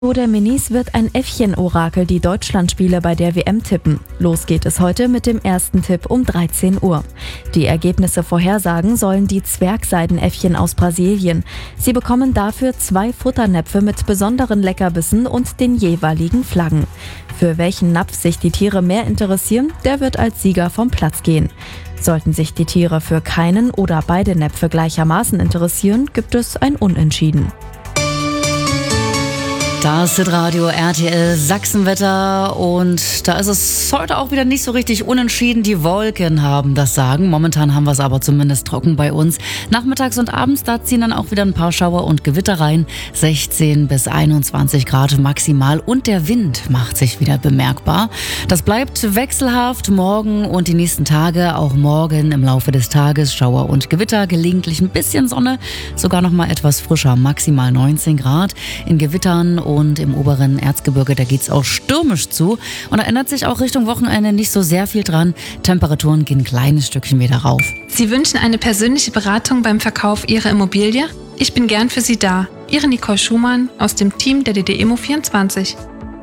Der Minis wird ein Äffchen-Orakel die Deutschlandspiele bei der WM tippen. Los geht es heute mit dem ersten Tipp um 13 Uhr. Die Ergebnisse vorhersagen sollen die Zwergseidenäffchen aus Brasilien. Sie bekommen dafür 2 Futternäpfe mit besonderen Leckerbissen und den jeweiligen Flaggen. Für welchen Napf sich die Tiere mehr interessieren, der wird als Sieger vom Platz gehen. Sollten sich die Tiere für keinen oder beide Näpfe gleichermaßen interessieren, gibt es ein Unentschieden. Das ist Radio RTL Sachsenwetter und da ist es heute auch wieder nicht so richtig unentschieden. Die Wolken haben das Sagen. Momentan haben wir es aber zumindest trocken bei uns. Nachmittags und abends, da ziehen dann auch wieder ein paar Schauer und Gewitter rein. 16 bis 21 Grad maximal und der Wind macht sich wieder bemerkbar. Das bleibt wechselhaft morgen und die nächsten Tage. Auch morgen im Laufe des Tages Schauer und Gewitter, gelegentlich ein bisschen Sonne, sogar noch mal etwas frischer, maximal 19 Grad. In Gewittern und im oberen Erzgebirge, da geht's auch stürmisch zu. Und da ändert sich auch Richtung Wochenende nicht so sehr viel dran. Temperaturen gehen ein kleines Stückchen wieder rauf. Sie wünschen eine persönliche Beratung beim Verkauf Ihrer Immobilie? Ich bin gern für Sie da. Ihre Nicole Schumann aus dem Team der DDEMO24.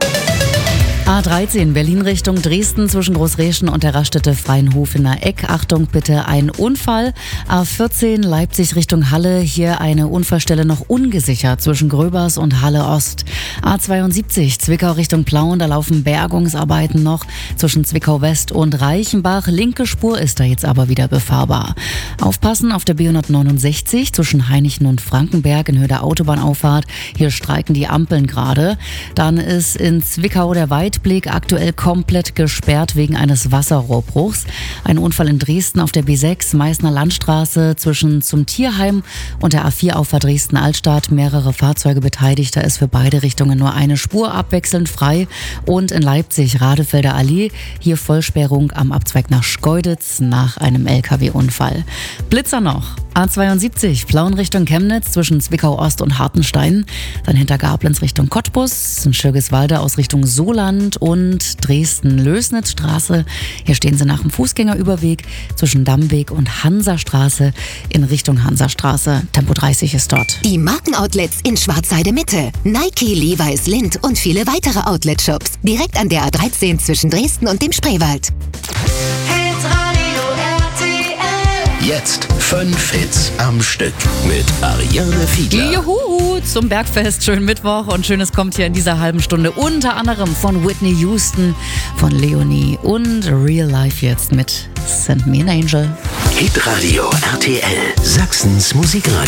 A13 Berlin Richtung Dresden zwischen Großreschen und der Raststätte Freienhofener Eck. Achtung bitte, ein Unfall. A14 Leipzig Richtung Halle. Hier eine Unfallstelle noch ungesichert zwischen Gröbers und Halle Ost. A72 Zwickau Richtung Plauen. Da laufen Bergungsarbeiten noch zwischen Zwickau West und Reichenbach. Linke Spur ist da jetzt aber wieder befahrbar. Aufpassen auf der B169 zwischen Hainichen und Frankenberg in Höhe der Autobahnauffahrt. Hier streiken die Ampeln gerade. Dann ist in Zwickau der Weitblick aktuell komplett gesperrt wegen eines Wasserrohrbruchs. Ein Unfall in Dresden auf der B6 Meißner Landstraße zwischen zum Tierheim und der A4-Auffahrt Dresden-Altstadt. Mehrere Fahrzeuge beteiligt. Da ist für beide Richtungen nur eine Spur abwechselnd frei. Und in Leipzig Radefelder Allee. Hier Vollsperrung am Abzweig nach Schkeuditz nach einem LKW-Unfall. Blitzer noch. A72 Plauen Richtung Chemnitz zwischen Zwickau Ost und Hartenstein. Dann hinter Gablenz Richtung Cottbus. In Schirgiswalde aus Richtung Soland und Dresden-Lösnitzstraße. Hier stehen sie nach dem Fußgängerüberweg zwischen Dammweg und Hansastraße in Richtung Hansastraße. Tempo 30 ist dort. Die Markenoutlets in Schwarzheide Mitte. Nike, Levi's, Lindt und viele weitere Outlet-Shops. Direkt an der A13 zwischen Dresden und dem Spreewald. Jetzt 5 Hits am Stück mit Ariane Fiedler. Juhu, zum Bergfest. Schönen Mittwoch und Schönes kommt hier in dieser halben Stunde. Unter anderem von Whitney Houston, von Leonie und Real Life jetzt mit Send Me an Angel. Hitradio RTL, Sachsens Musikradio.